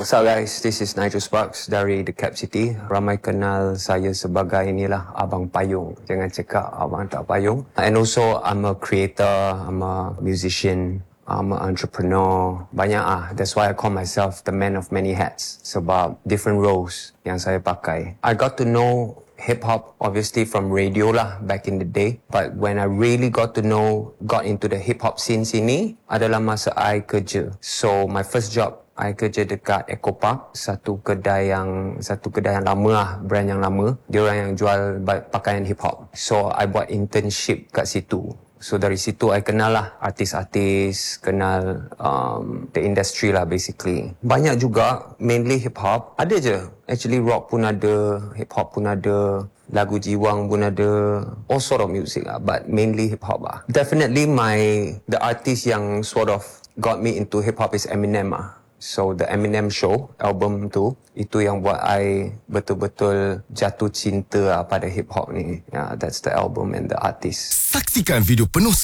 What's up guys, this is Nigel Sparks dari The Cap City. Ramai kenal saya sebagai inilah Abang Payung. Jangan cakap Abang tak payung. And also I'm a creator, I'm a musician, I'm an entrepreneur. Banyak that's why I call myself the man of many hats. Sebab different roles yang saya pakai. I got to know hip-hop obviously from radio lah back in the day. But when I really got into the hip-hop scene sini adalah masa I kerja. So my first job, I kerja dekat Eco Park, satu kedai yang lama lah, brand yang lama. Dia orang yang jual pakaian hip-hop. So I buat internship kat situ. So dari situ I kenal lah artis-artis, kenal the industry lah basically. Banyak juga, mainly hip-hop. Ada je. Actually rock pun ada, hip-hop pun ada, lagu jiwang pun ada, all sort of music lah, but mainly hip-hop lah. Definitely the artist yang sort of got me into hip-hop is Eminem lah. So the Eminem Show album tu, itu yang buat I betul-betul jatuh cinta pada hip hop ni. Yeah, that's the album and the artist. Saksikan video penuh